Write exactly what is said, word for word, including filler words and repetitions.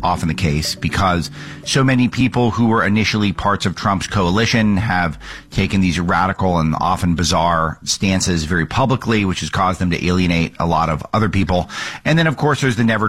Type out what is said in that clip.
often the case because so many people who were initially parts of Trump's coalition have taken these radical and often bizarre stances very publicly, which has caused them to alienate a lot of other people. And then, of course, there's the never